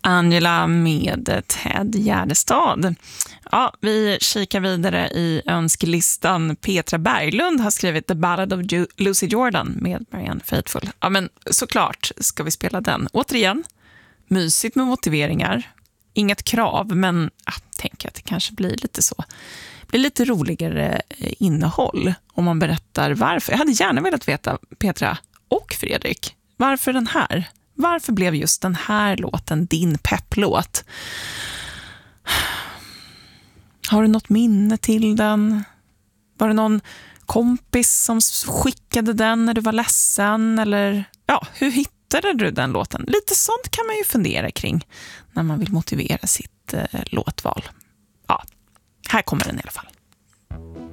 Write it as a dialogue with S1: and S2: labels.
S1: Angela med Ted Gärdestad. Ja, vi kikar vidare i önskelistan. Petra Berglund har skrivit The Ballad of Lucy Jordan med Marianne Faithfull. Ja, men såklart ska vi spela den. Återigen, mysigt med motiveringar. Inget krav, men jag tänker att det kanske blir lite så. Det blir lite roligare innehåll om man berättar varför. Jag hade gärna velat veta, Petra och Fredrik, varför den här? Varför blev just den här låten din pepplåt? Har du något minne till den? Var det någon kompis som skickade den när du var ledsen? Eller ja, hur hittade du den låten? Lite sånt kan man ju fundera kring när man vill motivera sitt låtval. Ja, här kommer den i alla fall.